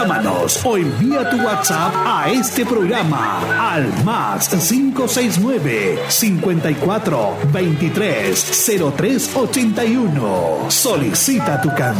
Llámanos o envía tu WhatsApp a este programa al más 569 54 23 03 81. Solicita tu canción.